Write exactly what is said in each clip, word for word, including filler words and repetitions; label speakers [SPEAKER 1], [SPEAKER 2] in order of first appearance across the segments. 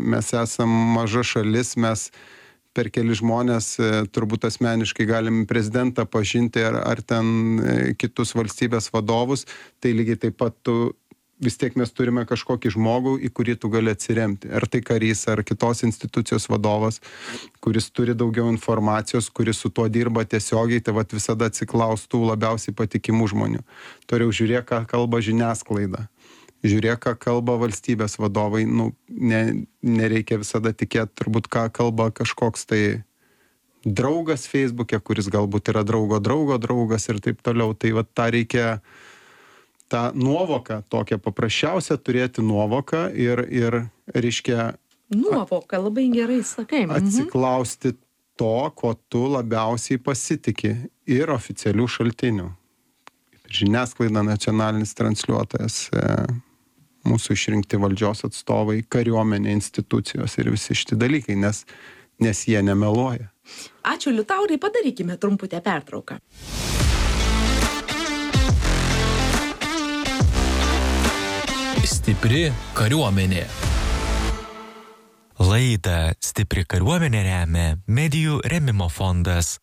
[SPEAKER 1] Mes esam maža šalis, mes per keli žmonės turbūt asmeniškai galim prezidentą pažinti ar, ar ten kitus valstybės vadovus, tai lygiai taip pat tu vis tiek mes turime kažkokį žmogų, į kurį tu gali atsiremti. Ar tai karys, ar kitos institucijos vadovas, kuris turi daugiau informacijos, kuris su tuo dirba tiesiogiai, tai vat visada atsiklaus tų labiausiai patikimų žmonių. Toliau žiūrėk, ką kalba žiniasklaida. Žiūrėk, ką kalba valstybės vadovai. Nu, ne, nereikia visada tikėti, turbūt, ką kalba kažkoks tai draugas Facebook'e, kuris galbūt yra draugo draugo draugas ir taip toliau. Tai vat tą reikia tą nuovoką, tokią paprasčiausią turėti nuovoką ir, ir reiškia...
[SPEAKER 2] Nuovoką, labai gerai sakai.
[SPEAKER 1] Atsiklausti to, ko tu labiausiai pasitiki ir oficialių šaltinių. Žiniasklaida, nacionalinis transliuotojas, mūsų išrinkti valdžios atstovai, kariuomenė, institucijos ir visi šitie dalykai, nes, nes jie nemeluoja.
[SPEAKER 2] Ačiū, Liutaurai, padarykime trumputę pertrauką.
[SPEAKER 3] Stipri kariuomenė.
[SPEAKER 4] Laidą Stipri kariuomenė remia Medijų rėmimo fondas.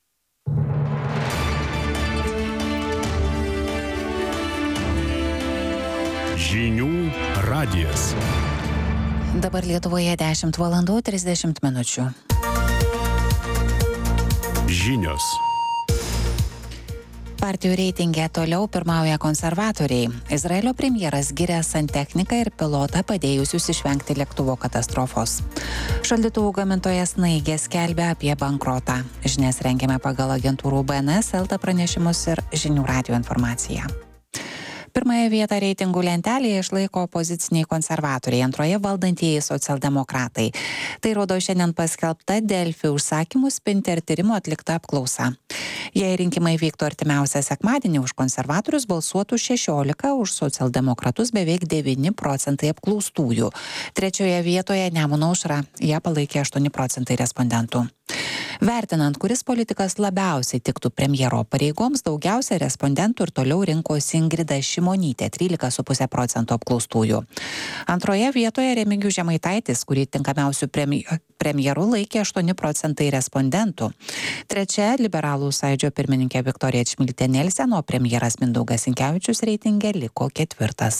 [SPEAKER 5] Žinių radijas.
[SPEAKER 6] Dabar Lietuvoje dešimt valandų trisdešimt minučių.
[SPEAKER 5] Žinios.
[SPEAKER 6] Partijų reitinge toliau pirmauja konservatoriai. Izraelio premjeras giria santechniką ir pilotą padėjusius išvengti lėktuvo katastrofos. Šaldytuvų gamintojas Snaigė skelbia apie bankrotą. Žinias rengiame pagal agentūrų B N S, Elta pranešimus ir Žinių radijo informaciją. Pirmąją vietą reitingų lentelėje išlaiko opoziciniai konservatoriai, antroje valdantieji socialdemokratai. Tai rodo šiandien paskelbta Delfi užsakymų Spinter tyrimo atlikta apklausa. Jei rinkimai vyktų artimiausią sekmadienį, už konservatorius balsuotų šešiolika, už socialdemokratus beveik devyni procentai apklaustųjų. Trečioje vietoje Nemuno aušra, ją palaikė aštuoni procentai respondentų. Vertinant, kuris politikas labiausiai tiktų premjero pareigoms, daugiausia respondentų ir toliau rinkosi Ingrida Šimonytė, trylika su puse procento apklaustųjų. Antroje vietoje Remigijus Žemaitaitis, kurį tinkamiausių premjerų laikė aštuoni procentai respondentų. Trečia liberalų sąjūdžio pirmininkė Viktorija Čmilytė Nielsen, o premjeras Mindaugas Sinkevičius reitinge liko ketvirtas.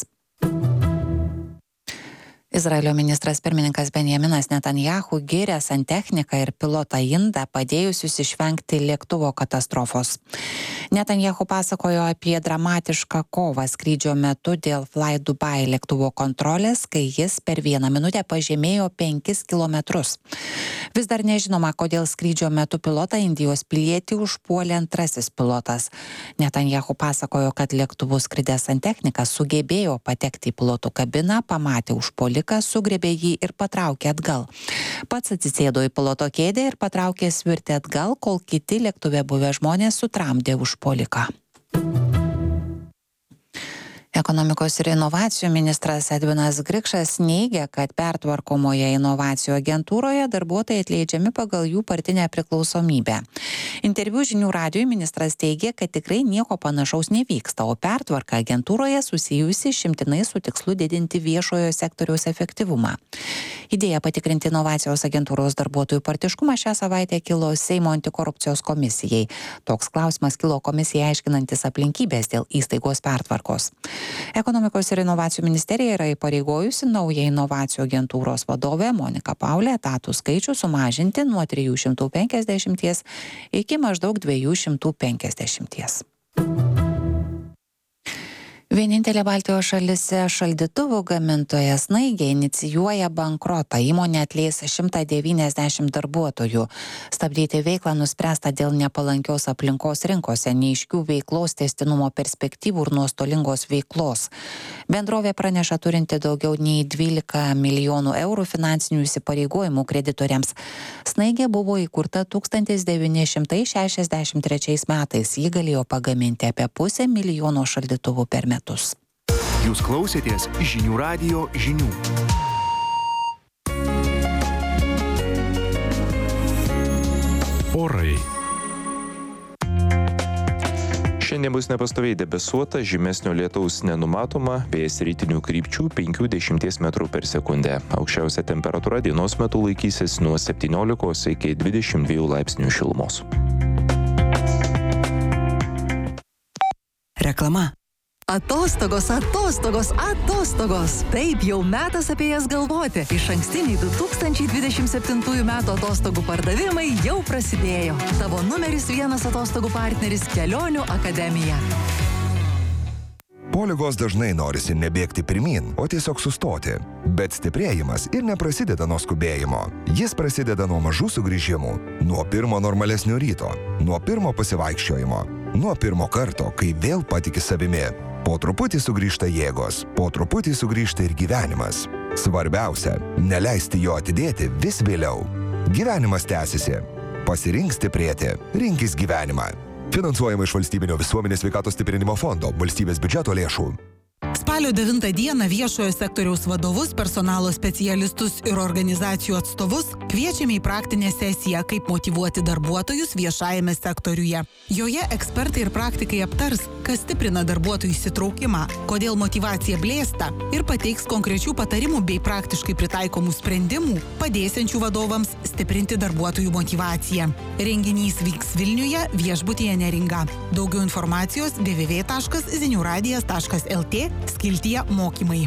[SPEAKER 6] Izraelio ministras pirmininkas Benjaminas Netanjahu giria santechniką ir pilotą indą padėjusius išvengti lėktuvo katastrofos. Netanjahu pasakojo apie dramatišką kovą skrydžio metu dėl Fly Dubai lėktuvo kontrolės, kai jis per vieną minutę pažemėjo penkis kilometrus. Vis dar nežinoma, kodėl skrydžio metu pilotą Indijos pilietį užpuolė antrasis pilotas. Netanjahu pasakojo, kad lėktuvu skridęs santechnikas sugebėjo patekti į pilotų kabiną, pamatė užpuoliką, sugriebė jį ir patraukė atgal. Pats atsisėdo į piloto kėdę ir patraukė svirti atgal, kol kiti lėktuve buvę žmonės sutramdė užpuoliką. Ekonomikos ir inovacijų ministras Edvinas Grikšas neigia, kad pertvarkomoje inovacijų agentūroje darbuotojai atleidžiami pagal jų partinę priklausomybę. Interviu Žinių radijui ministras teigė, kad tikrai nieko panašaus nevyksta, o pertvarka agentūroje susijusi šimtinai su tikslu didinti viešojo sektoriaus efektyvumą. Idėja patikrinti inovacijos agentūros darbuotojų partiškumą šią savaitę kilo Seimo antikorupcijos komisijai. Toks klausimas kilo komisijai aiškinantis aplinkybės dėl įstaigos pertvarkos. Ekonomikos ir inovacijų ministerija yra įpareigojusi naują inovacijų agentūros vadovę Moniką Paulę etatų skaičių sumažinti nuo trijų šimtų penkiasdešimties iki maždaug dviejų šimtų penkiasdešimties. Vienintelė Baltijos šalyse šaldytuvų gamintoja Snaigė inicijuoja bankrotą. Įmonė atleis šimtą devyniasdešimt darbuotojų. Stabdyti veiklą nuspręsta dėl nepalankios aplinkos rinkose, neaiškių veiklos tęstinumo perspektyvų ir nuostolingos veiklos. Bendrovė praneša turinti daugiau nei dvylika milijonų eurų finansinių įsipareigojimų kreditoriams. Snaigė buvo įkurta tūkstantis devyni šimtai šešiasdešimt trečiais metais. Ji galėjo pagaminti apie pusę milijono šaldytuvų per metus.
[SPEAKER 5] Jūs klausėtės Žinių radijo žinių. Orai.
[SPEAKER 3] Šiandien bus nepastoviai debesuota, žymesnio lietaus nenumatoma, vėjas rytinių krypčių penki dešimt metrų per sekundę. Aukščiausia temperatūra dienos metu laikysis nuo septyniolikos iki dvidešimt dviejų laipsnių šilumos.
[SPEAKER 7] Reklama. Atostogos, atostogos, atostogos. Taip, jau metas apie jas galvoti. Išankstiniai du tūkstančiai dvidešimt septintųjų metų atostogų pardavimai jau prasidėjo. Tavo numeris vienas atostogų partneris Kelionių akademija.
[SPEAKER 8] Po ligos dažnai norisi nebėgti pirmyn, o tiesiog sustoti. Bet stiprėjimas ir neprasideda nuo skubėjimo. Jis prasideda nuo mažų sugrįžimų, nuo pirmo normalesnio ryto, nuo pirmo pasivaikščiojimo, nuo pirmo karto, kai vėl patiki savimi. Po truputį sugrįžta jėgos, po truputį sugrįžta ir gyvenimas. Svarbiausia, neleisti jo atidėti vis vėliau. Gyvenimas tęsiasi. Pasirink stiprėti, rinkis gyvenimą. Finansuojama iš Valstybinio visuomenės sveikatos stiprinimo fondo, valstybės biudžeto lėšų.
[SPEAKER 9] Spalio devintą dieną viešojo sektoriaus vadovus, personalo specialistus ir organizacijų atstovus kviečiame į praktinę sesiją, kaip motyvuoti darbuotojus viešajame sektoriuje. Joje ekspertai ir praktikai aptars, kas stiprina darbuotojų įsitraukimą, kodėl motyvacija blėsta ir pateiks konkrečių patarimų bei praktiškai pritaikomų sprendimų, padėsiančių vadovams stiprinti darbuotojų motyvaciją. Renginys vyks Vilniuje, viešbutyje Neringa. Daugiau informacijos w w w taškas zinių radijas taškas l t skiltyje mokymai.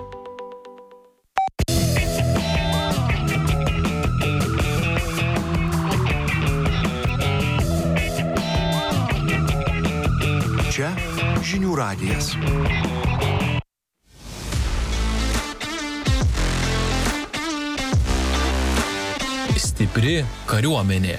[SPEAKER 5] Čia Žinių radijas.
[SPEAKER 4] Stipri kariuomenė.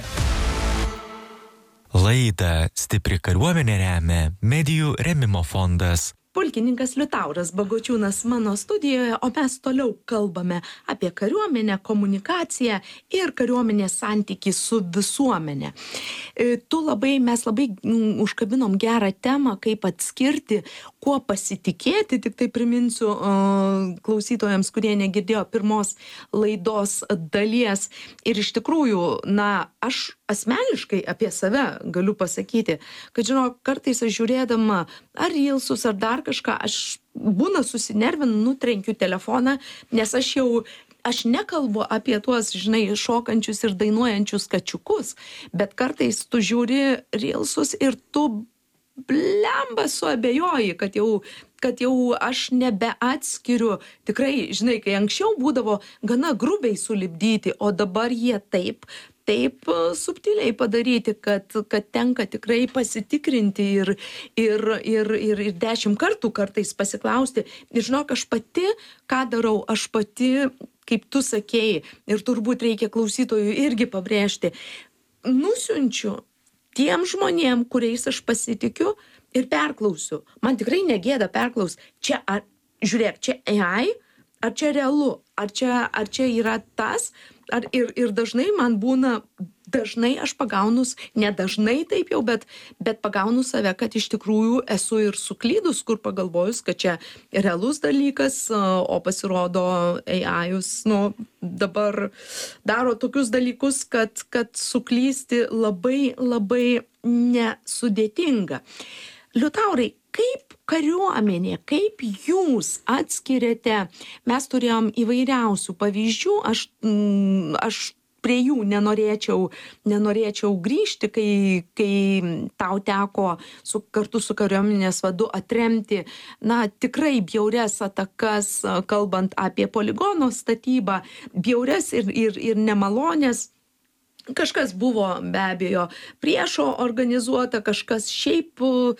[SPEAKER 4] Laidą Stipri kariuomenė remia Medijų rėmimo fondas.
[SPEAKER 2] Pulkininkas Liutauras Bagočiūnas mano studijoje, o mes toliau kalbame apie kariuomenę, komunikaciją ir kariuomenės santykį su visuomenė. Tu labai, mes labai mm, užkabinom gerą temą, kaip atskirti, kuo pasitikėti, tik tai priminsiu uh, klausytojams, kurie negirdėjo pirmos laidos dalies. Ir iš tikrųjų, na, aš asmeniškai apie save galiu pasakyti, kad, žinau, kartais aš žiūrėdama ar reelsus, ar dar kažką, aš būna susinervinu, nutrenkiu telefoną, nes aš jau, aš nekalbu apie tuos, žinai, šokančius ir dainuojančius kačiukus, bet kartais tu žiūri reelsus ir tu blemba suabejoji, kad jau, kad jau aš nebeatskiriu. Tikrai, žinai, kai anksčiau būdavo gana grubiai sulipdyti, o dabar jie taip, taip subtiliai padaryti, kad, kad tenka tikrai pasitikrinti ir, ir, ir, ir, ir dešimt kartų kartais pasiklausti. Ir žinok, aš pati, ką darau, aš pati, kaip tu sakėjai, ir turbūt reikia klausytojų irgi pabrėžti, nusiunčiu tiem žmonėm, kuriais aš pasitikiu ir perklausiu. Man tikrai negėda perklaus. Čia, ar, žiūrėk, čia A I, ar čia realu, ar čia, ar čia yra tas, ar, ir, ir dažnai man būna, dažnai aš pagaunus, ne dažnai taip jau, bet, bet pagaunu save, kad iš tikrųjų esu ir suklydus, kur pagalvojus, kad čia realus dalykas, o pasirodo A I-us, nu, dabar daro tokius dalykus, kad, kad suklysti labai, labai nesudėtinga. Liutaurai, kaip kariuomenė, kaip jūs atskiriate, mes turėjom įvairiausių pavyzdžių, aš, mm, aš prie jų nenorėčiau, nenorėčiau grįžti, kai, kai tau teko su, kartu su kariuomenės vadu atremti, na, tikrai bjaurias atakas, kalbant apie poligono statybą, bjaurias ir, ir, ir nemalonės. Kažkas buvo be abejo priešo organizuota, kažkas šiaip,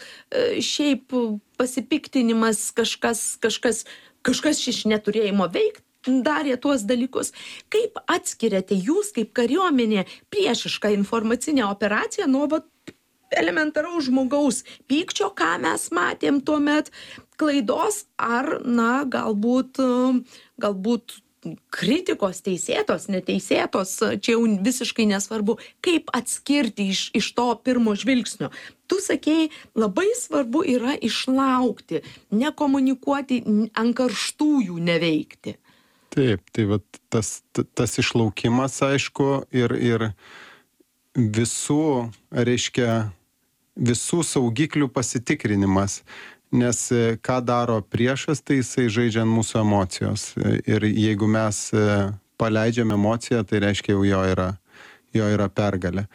[SPEAKER 2] šiaip pasipiktinimas, kažkas, kažkas, kažkas iš neturėjimo veikti darė tuos dalykus. Kaip atskiriate jūs kaip kariuomenė priešišką informacinę operaciją nuo vat elementaraus žmogaus pykčio, ką mes matėm tuomet, klaidos ar, na, galbūt, galbūt kritikos teisėtos, neteisėtos, čia jau visiškai nesvarbu, kaip atskirti iš, iš to pirmo žvilgsnio. Tu sakei, labai svarbu yra išlaukti, nekomunikuoti, ant karštųjų neveikti.
[SPEAKER 1] Taip, tai vat tas, tas išlaukimas, aišku, ir, ir visų, reiškia, visų saugiklių pasitikrinimas. Nes ką daro priešas, tai jisai žaidžia ant mūsų emocijos. Ir jeigu mes paleidžiam emociją, tai reiškia jau jo yra, jo yra pergalė.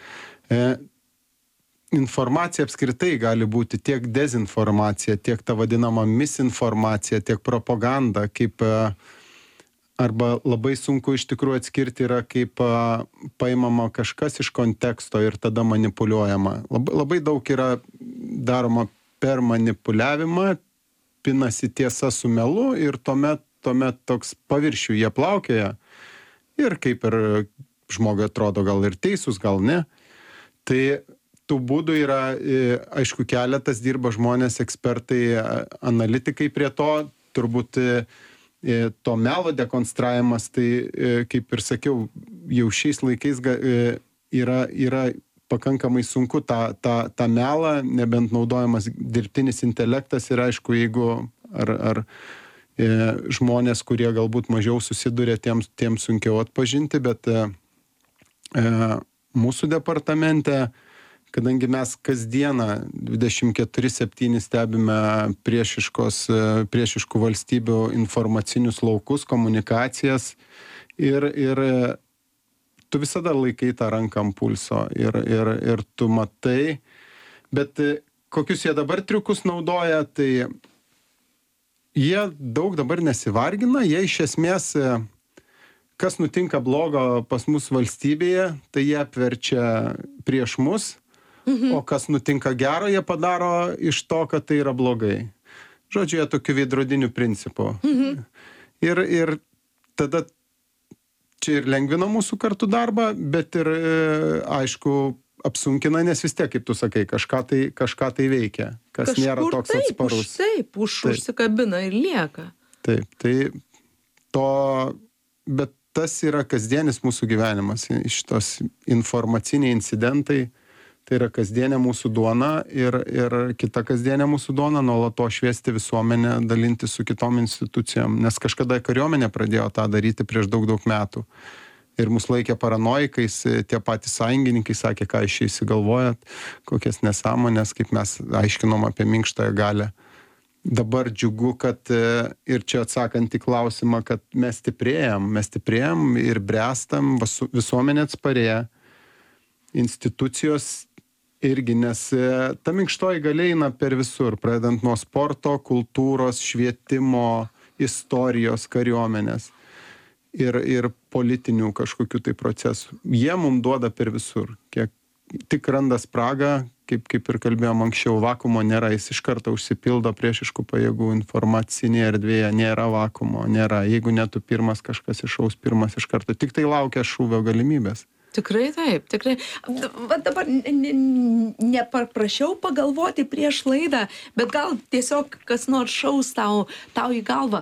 [SPEAKER 1] Informacija apskritai gali būti tiek dezinformacija, tiek ta vadinama misinformacija, tiek propaganda, kaip arba labai sunku iš tikrųjų atskirti yra, kaip paimama kažkas iš konteksto ir tada manipuliuojama. Labai, labai daug yra daroma per manipuliavimą, pinasi tiesa su melu ir tuomet, tuomet toks paviršių jie plaukioja ir kaip ir žmogui atrodo gal ir teisus, gal ne. Tai tų būdų yra, aišku, keletas, dirba žmonės, ekspertai, analitikai prie to, turbūt to melo dekonstravimas, tai kaip ir sakiau, jau šiais laikais yra, yra pakankamai sunku tą, tą, tą melą, nebent naudojamas dirbtinis intelektas ir aišku, jeigu ar, ar e, žmonės, kurie galbūt mažiau susiduria, tiems, tiems sunkiau atpažinti, bet e, mūsų departamente, kadangi mes kasdieną dvidešimt keturi septyni stebime priešiškos, priešiškų valstybių informacinius laukus, komunikacijas ir, ir tu visada laikai tą ranką ant pulso ir, ir, ir tu matai, bet kokius jie dabar triukus naudoja, tai jie daug dabar nesivargina, jie iš esmės, kas nutinka blogo pas mus valstybėje, tai jie apverčia prieš mus, mhm. o kas nutinka gero, jie padaro iš to, kad tai yra blogai. Žodžiu, jie tokiu veidrodiniu principu. Mhm. Ir, ir tada čia ir lengvina mūsų kartu darbą, bet ir, aišku, apsunkina, nes vis tiek, kaip tu sakai, kažką tai, kažką tai veikia, kas kažkur nėra toks taip, atsparus.
[SPEAKER 2] Už, taip, už, taip, užsikabina ir lieka.
[SPEAKER 1] Taip, tai to, bet tas yra kasdienis mūsų gyvenimas, šitos informaciniai incidentai, tai yra kasdienė mūsų duona ir, ir kita kasdienė mūsų duona, nuolatos šviesti visuomenę, dalinti su kitom institucijom, nes kažkada kariuomenė pradėjo tą daryti prieš daug, daug metų. Ir mus laikė paranojikais, tie patys sąjungininkai sakė, ką iš čia įsigalvojat, kokias nesąmonės, kaip mes aiškinom apie minkštąją galią. Dabar džiugu, kad ir čia atsakant į klausimą, kad mes stiprėjam, mes stiprėjam ir brestam, visuomenė atsparėja, institucijos irgi, nes ta minkštoji galia eina per visur, pradedant nuo sporto, kultūros, švietimo, istorijos, kariuomenės ir, ir politinių kažkokių tai procesų. Jie mums duoda per visur. Kiek tik randa spragą, kaip, kaip ir kalbėjom anksčiau, vakumo nėra, jis iš karto užsipildo priešiškų pajėgų informacinėje erdvėje, nėra vakumo, nėra. Jeigu ne tu pirmas, kažkas išaus pirmas iš karto, tik tai laukia šūvio galimybės.
[SPEAKER 2] Tikrai taip, tikrai. Va dabar nepaprašiau pagalvoti prieš laidą, bet gal tiesiog kas nors šaus tau, tau į galvą.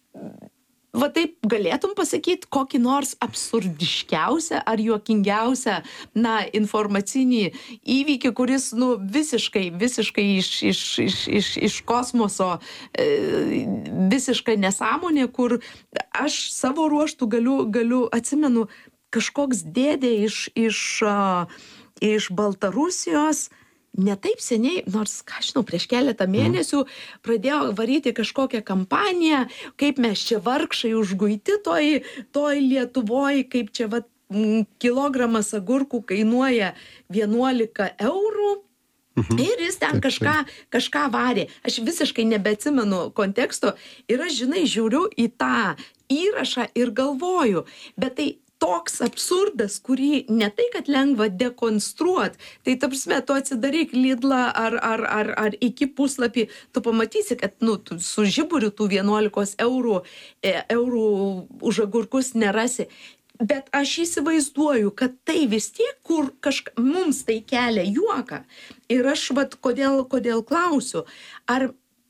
[SPEAKER 2] Va taip galėtum pasakyti kokį nors absurdiškiausią ar juokingiausią, na, informacinį įvykį, kuris, nu, visiškai, visiškai iš, iš, iš, iš, iš kosmoso, e, visiškai nesąmonė, kur aš savo ruoštų galiu, galiu atsimenu, kažkoks dėdė iš, iš, uh, iš Baltarusijos, ne taip seniai, nors, ką žinau, prieš keletą mėnesių pradėjo varyti kažkokią kampaniją, kaip mes čia vargšai užguiti toj, toj Lietuvoj, kaip čia va, kilogramas agurkų kainuoja vienuolika eurų. Mhm. Ir jis ten kažką, kažką varė. Aš visiškai nebeatsimenu konteksto ir aš, žinai, žiūriu į tą įrašą ir galvoju, bet tai toks absurdas, kurį ne tai, kad lengva dekonstruot, tai ta prasme, tu atsidaryk Lidlą ar, ar, ar, ar iki puslapį, tu pamatysi, kad nu, tu su žiburiu tų vienuolikos eurų, e, eurų už agurkus nerasi. Bet aš įsivaizduoju, kad tai vis tiek, kur kažka, mums tai kelia juoką. Ir aš vat, kodėl, kodėl klausiu, ar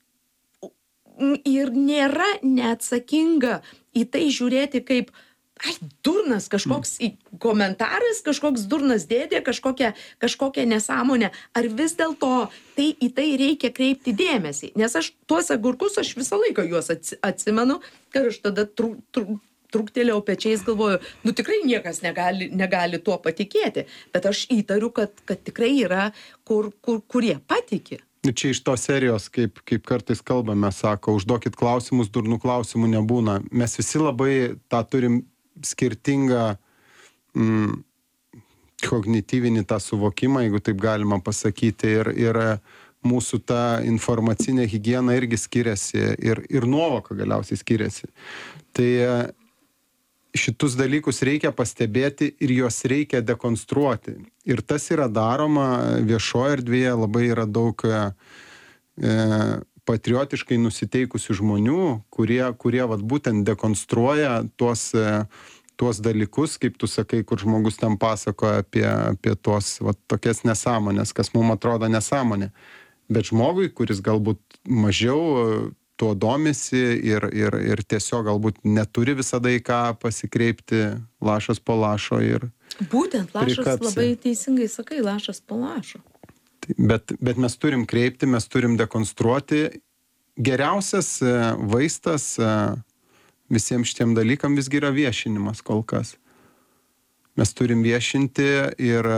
[SPEAKER 2] ir nėra neatsakinga į tai žiūrėti kaip ai, durnas kažkoks mm. komentaras, kažkoks durnas dėdė, kažkokia, kažkokia nesąmonė. Ar vis dėlto tai, į tai reikia kreipti dėmesį? Nes aš tuos agurkus, aš visą laiką juos atsimenu, kad aš tada tru, tru, truktelėjau pečiais, galvoju, nu tikrai niekas negali, negali tuo patikėti, bet aš įtariu, kad, kad tikrai yra, kur, kur, kurie patiki.
[SPEAKER 1] Čia iš tos serijos, kaip, kaip kartais kalbame, sako, užduokit klausimus, durnų klausimų nebūna. Mes visi labai tą turim skirtingą mm, kognityvinį tą suvokimą, jeigu taip galima pasakyti, ir, ir mūsų ta informacinė higiena irgi skiriasi ir, ir nuovoka galiausiai skiriasi. Tai šitus dalykus reikia pastebėti ir juos reikia dekonstruoti. Ir tas yra daroma viešoje erdvėje, labai yra daug e, patriotiškai nusiteikusių žmonių, kurie, kurie vat, būtent dekonstruoja tuos, e, tuos dalykus, kaip tu sakai, kur žmogus ten pasakoja apie, apie tuos vat, tokias nesąmonės, kas mums atrodo nesąmonė. Bet žmogui, kuris galbūt mažiau tuo domisi ir, ir, ir tiesiog galbūt neturi visada į ką pasikreipti, lašas po lašo ir
[SPEAKER 2] būtent, lašas
[SPEAKER 1] prikapsi.
[SPEAKER 2] Labai teisingai sakai, lašas po lašo.
[SPEAKER 1] Bet, bet mes turim kreipti, mes turim dekonstruoti. Geriausias vaistas visiems šitiem dalykam visgi yra viešinimas kol kas. Mes turim viešinti ir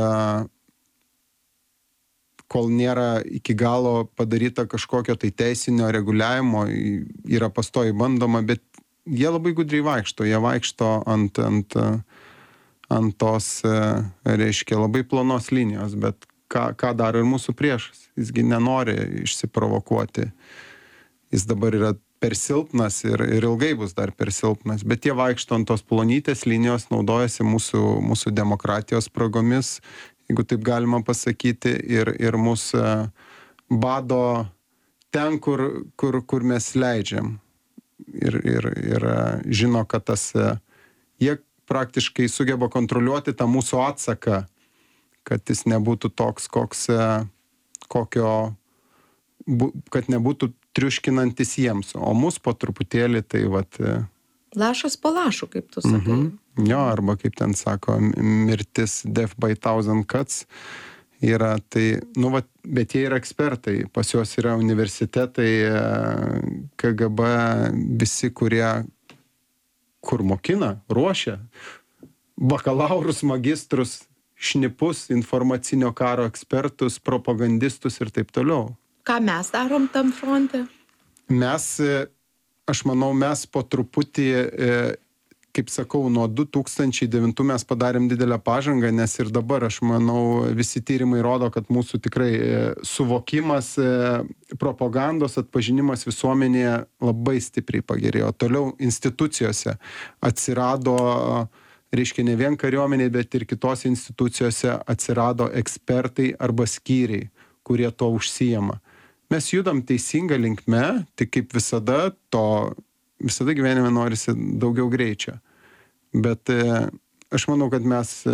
[SPEAKER 1] kol nėra iki galo padaryta kažkokio tai teisinio reguliavimo, yra pastoji bandoma, bet jie labai gudriai vaikšto, jie vaikšto ant, ant, ant tos, reiškia, labai plonos linijos, bet ką, ką daro ir mūsų priešas, jisgi nenori išsiprovokuoti, jis dabar yra per silpnas ir, ir ilgai bus dar per silpnas, bet jie vaikšto ant tos plonytės linijos, naudojasi mūsų, mūsų demokratijos spragomis, jeigu taip galima pasakyti, ir, ir mus bado ten, kur, kur, kur mes leidžiam. Ir, ir, ir žino, kad tas, jie praktiškai sugeba kontroliuoti tą mūsų atsaką, kad jis nebūtų toks, koks, kokio, kad nebūtų triuškinantis jiems, o mus po truputėlį tai vat...
[SPEAKER 2] Lašas po lašo, kaip tu sakai.
[SPEAKER 1] Mhm. Jo, arba kaip ten sako, mirtis death by thousand cuts yra, tai, nu, va, bet jie yra ekspertai, pas juos yra universitetai, K G B, visi, kurie, kur mokina, ruošia, bakalaurus, magistrus, šnipus, informacinio karo ekspertus, propagandistus ir taip toliau.
[SPEAKER 2] Ką mes darom tam fronte?
[SPEAKER 1] Mes, aš manau, mes po truputį, kaip sakau, nuo du tūkstančiai devintų mes padarėm didelę pažangą, nes ir dabar, aš manau, visi tyrimai rodo, kad mūsų tikrai suvokimas, propagandos atpažinimas visuomenėje labai stipriai pagerėjo. Toliau institucijose atsirado, reiškia, ne vien kariuomeniai, bet ir kitose institucijose atsirado ekspertai arba skyriai, kurie to užsijama. Mes judam teisingą linkme, tik kaip visada, to visada gyvenime norisi daugiau greičio. Bet e, aš manau, kad mes e,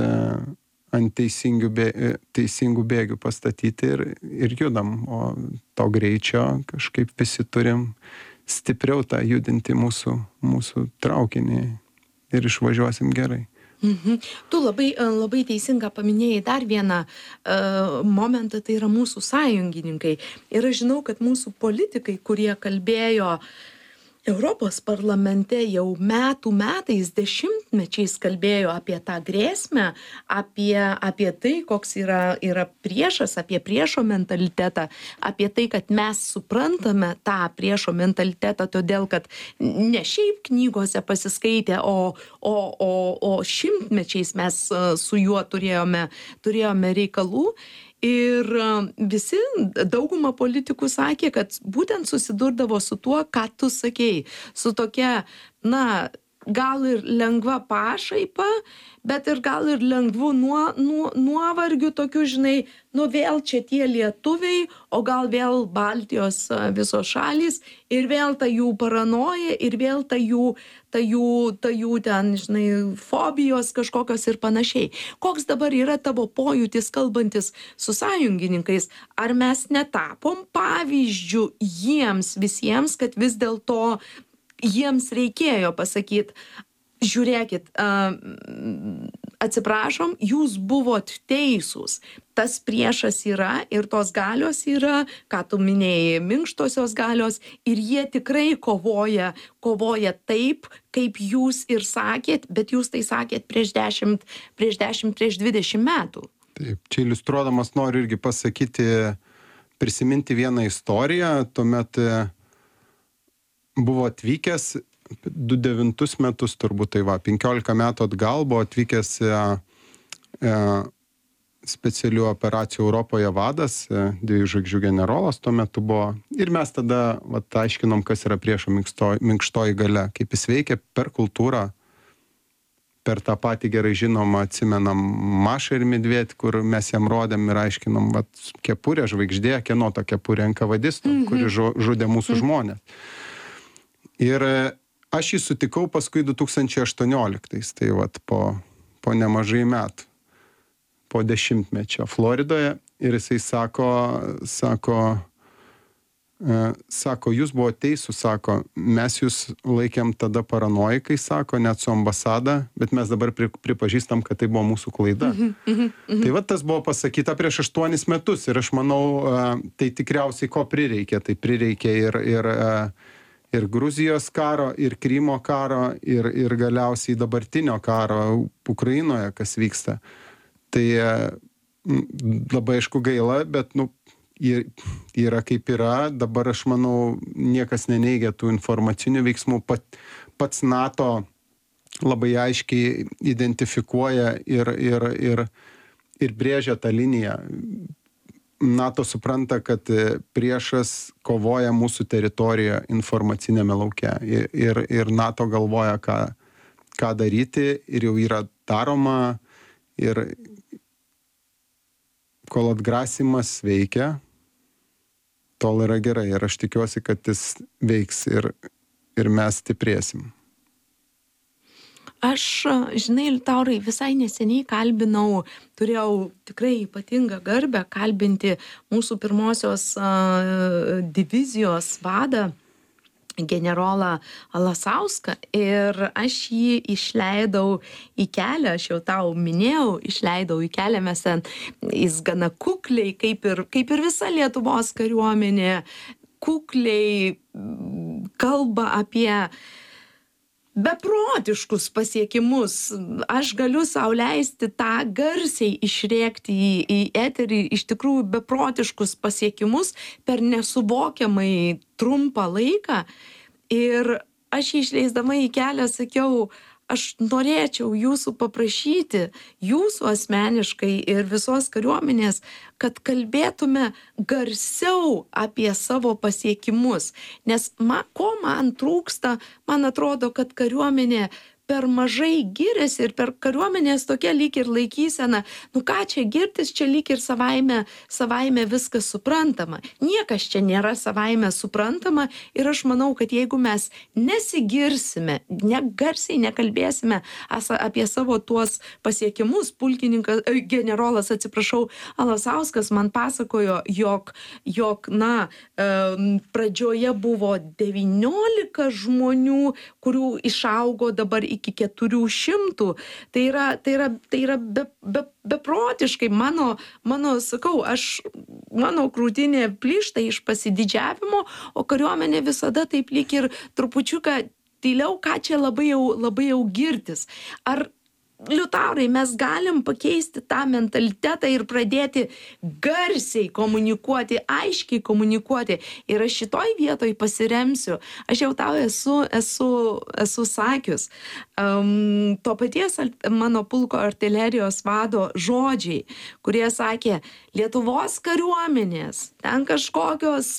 [SPEAKER 1] ant teisingų, bė, teisingų bėgių pastatyti ir, ir judam, o to greičio kažkaip visi turim stipriau tą judinti mūsų, mūsų traukinį ir išvažiuosim gerai.
[SPEAKER 2] Mhm. Tu labai, labai teisinga paminėjai dar vieną uh, momentą, tai yra mūsų sąjungininkai. Ir aš žinau, kad mūsų politikai, kurie kalbėjo Europos parlamente jau metų metais, dešimtmečiais kalbėjo apie tą grėsmę, apie, apie tai, koks yra, yra priešas, apie priešo mentalitetą, apie tai, kad mes suprantame tą priešo mentalitetą, todėl kad ne šiaip knygose pasiskaitė, o, o, o, o šimtmečiais mes su juo turėjome, turėjome reikalų. Ir visi, dauguma politikų sakė, kad būtent susidurdavo su tuo, ką tu sakei, su tokia, na, gal ir lengva pašaipa, bet ir gal ir lengvų nuo, nuo, nuovargių tokių, žinai, nu vėl čia tie lietuviai, o gal vėl Baltijos visos šalys, ir vėl ta jų paranoja, ir vėl ta jų, ta jų, ta jų ten, žinai, fobijos kažkokios ir panašiai. Koks dabar yra tavo pojūtis kalbantis su sąjungininkais? Ar mes netapom pavyzdžių jiems visiems, kad vis dėlto jiems reikėjo pasakyti, žiūrėkit, atsiprašom, jūs buvot teisūs. Tas priešas yra ir tos galios yra, ką tu minėjai, minkštosios galios, ir jie tikrai kovoja, kovoja taip, kaip jūs ir sakėt, bet jūs tai sakėt prieš dešimt, prieš dešimt, prieš dvidešimt metų.
[SPEAKER 1] Taip, čia iliustruodamas noriu irgi pasakyti, prisiminti vieną istoriją. Tuomet buvo atvykęs du devintus metus, turbūt tai va, penkiolika metų atgal buvo atvykęs e, e, specialių operacijų Europoje vadas, e, dviejų žvaigždžių generolas tuo metu buvo. Ir mes tada va, aiškinom, kas yra priešo minkštoji, minkštoji galia, kaip jis veikia per kultūrą, per tą patį gerai žinomą, atsimenam, Mašą ir Medvėdį, kur mes jam rodėm ir aiškinom, va, kepurė, žvaigždė, kieno ta kepurė, enkavadistų, mm-hmm. kuri žudė mūsų mm-hmm. žmonės. Ir aš jį sutikau paskui du tūkstančiai aštuonioliktais, tai vat po, po nemažai metų, po dešimtmečio Floridoje, ir jisai sako, sako, e, sako, jūs buvo teisūs, sako, mes jūs laikėm tada paranoikai, sako, net su ambasada, bet mes dabar pri, pripažįstam, kad tai buvo mūsų klaida. Mhm, mhm, mhm. Tai vat tas buvo pasakyta prieš aštuonis metus, ir aš manau, e, tai tikriausiai ko prireikė, tai prireikė ir, ir e, ir Gruzijos karo, ir Krymo karo, ir, ir galiausiai dabartinio karo Ukrainoje, kas vyksta. Tai labai aišku gaila, bet nu, yra kaip yra. Dabar aš manau, niekas neneigia tų informacinių veiksmų. Pat, pats NATO labai aiškiai identifikuoja ir, ir, ir, ir brėžia tą liniją. NATO supranta, kad priešas kovoja mūsų teritorijoje informacinėme lauke. Ir, ir NATO galvoja, ką, ką daryti, ir jau yra daroma. Ir kol atgrasimas veikia, tol yra gerai. Ir aš tikiuosi, kad jis veiks ir, ir mes stiprėsim.
[SPEAKER 2] Aš, žinai, Liutaurai, visai neseniai kalbinau, turėjau tikrai ypatingą garbę kalbinti mūsų pirmosios uh, divizijos vadą, generolą Alasauską, ir aš jį išleidau į kelią, aš jau tau minėjau, išleidau į kelią, mes ten, jis gana kukliai, kaip ir, kaip ir visa Lietuvos kariuomenė, kukliai kalba apie beprotiškus pasiekimus. Aš galiu sau leisti tą garsiai išrėkti į, į eterį, iš tikrųjų beprotiškus pasiekimus per nesuvokiamai trumpą laiką. Ir aš išleisdama į kelią sakiau, aš norėčiau jūsų paprašyti, jūsų asmeniškai ir visos kariuomenės, kad kalbėtume garsiau apie savo pasiekimus. Nes ma, ko man trūksta, man atrodo, kad kariuomenė per mažai giriasi, ir per kariuomenės tokia lyg ir laikysena, nu ką čia girtis, čia lyg ir savaime, savaime viskas suprantama. Niekas čia nėra savaime suprantama, ir aš manau, kad jeigu mes nesigirsime, negarsiai nekalbėsime apie savo tuos pasiekimus, pulkininkas, generolas, atsiprašau, Alasauskas man pasakojo, jog, jog na, pradžioje buvo devyniolika žmonių, kurių išaugo dabar iki keturių šimtų. Tai yra, tai yra, tai yra be, be, beprotiškai mano, mano, sakau, aš, mano krūtinė plyšta iš pasididžiavimo, o kariuomenė visada taip lyg ir trupučiuką tyliau, ką čia labai jau, labai jau girtis. Ar, Liutaurai, mes galim pakeisti tą mentalitetą ir pradėti garsiai komunikuoti, aiškiai komunikuoti. Ir aš šitoj vietoj pasiremsiu. Aš jau tau esu, esu, esu sakius, um, to paties mano pulko artilerijos vado žodžiai, kurie sakė, Lietuvos kariuomenės, ten kažkokios,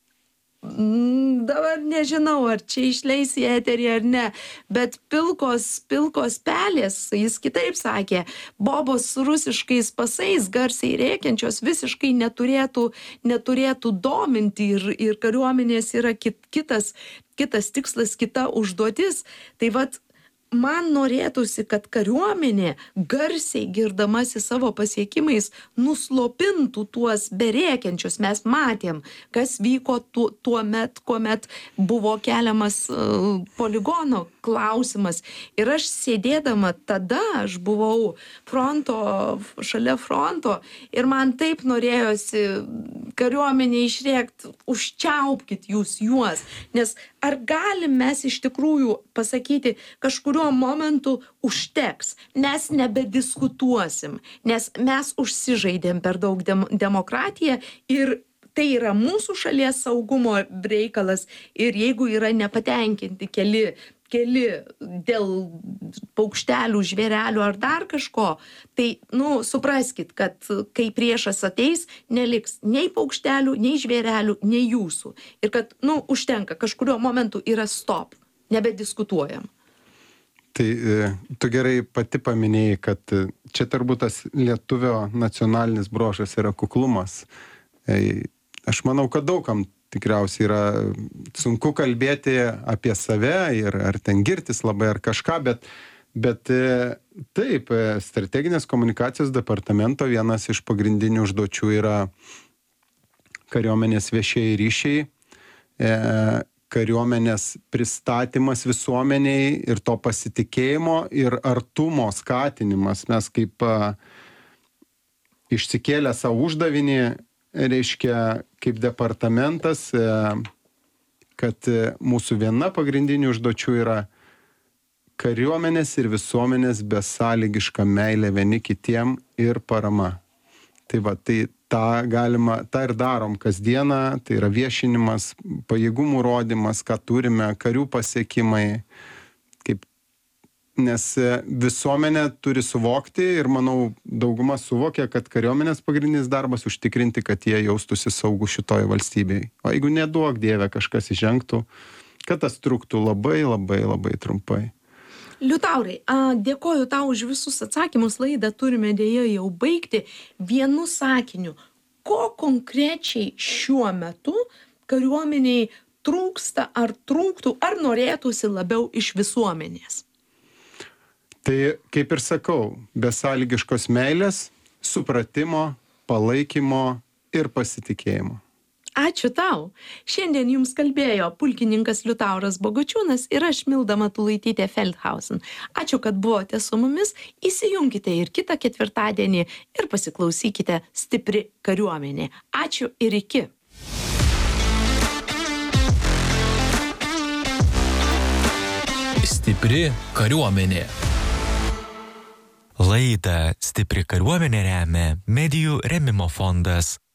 [SPEAKER 2] dabar nežinau, ar čia išleis į eterį ar ne, bet pilkos, pilkos pelės, jis kitaip sakė, bobos su rusiškais pasais garsiai rėkiančios visiškai neturėtų, neturėtų dominti, ir, ir kariuomenės yra kit, kitas, kitas tikslas, kita užduotis. Tai vat, man norėtųsi, kad kariuomenė garsiai girdamasi savo pasiekimais nuslopintų tuos berėkiančius. Mes matėm, kas vyko tu, tuo met, kuomet buvo keliamas uh, poligono klausimas. Ir aš sėdėdama tada, aš buvau fronto, šalia fronto ir man taip norėjosi kariuomenė išrėkti, užčiaupkit jūs juos. Nes ar galim mes iš tikrųjų pasakyti, kažkuriuo momentu užteks, mes nebediskutuosim, nes mes užsižaidėm per daug dem demokratiją ir tai yra mūsų šalies saugumo reikalas ir jeigu yra nepatenkinti keli keli dėl paukštelių, žvėrelių ar dar kažko, tai, nu, supraskit, kad kai priešas ateis, neliks nei paukštelių, nei žvėrelių, nei jūsų. Ir kad, nu, užtenka, kažkurio momentu yra stop, nebediskutuojam.
[SPEAKER 1] Tai tu gerai pati paminėjai, kad čia turbūt tas lietuvio nacionalinis bruožas yra kuklumas. Aš manau, kad daugam tikriausiai yra sunku kalbėti apie save ir ar ten girtis labai ar kažką, bet, bet taip, strateginės komunikacijos departamento vienas iš pagrindinių užduočių yra kariuomenės viešieji ryšiai, kariuomenės pristatymas visuomeniai ir to pasitikėjimo ir artumo skatinimas. Mes kaip išsikėlę savo uždavinį, reiškia, kaip departamentas, kad mūsų viena pagrindinių užduočių yra kariuomenės ir visuomenės besąlygiška meilė vieni kitiem ir parama. Tai va, tai tą galima, tą ir darom kasdieną, tai yra viešinimas, pajėgumų rodymas, ką turime, karių pasiekimai, kaip nes visuomenė turi suvokti ir, manau, dauguma suvokia, kad kariuomenės pagrindinis darbas užtikrinti, kad jie jaustųsi saugų šitoje valstybėje. O jeigu neduok Dieve kažkas įžengtų, kad tas truktų labai, labai, labai trumpai.
[SPEAKER 2] Liutaurai, dėkoju tau už visus atsakymus, laidą turime dėja jau baigti. Vienu sakiniu, ko konkrečiai šiuo metu kariuomeniai trūksta ar trūktų, ar norėtųsi labiau iš visuomenės?
[SPEAKER 1] Tai, kaip ir sakau, besąlygiškos meilės, supratimo, palaikymo ir pasitikėjimo.
[SPEAKER 2] Ačiū tau. Šiandien jums kalbėjo pulkininkas Liutauras Bogučiūnas ir aš Milda Matulaitytė Feldhausen. Ačiū, kad buvote su mumis. Įsijunkite ir kitą ketvirtadienį ir pasiklausykite Stipri kariuomenė. Ačiū ir iki.
[SPEAKER 10] Stipri kariuomenė.
[SPEAKER 4] Laidą Stipri kariuomenė remia Medijų rėmimo fondas.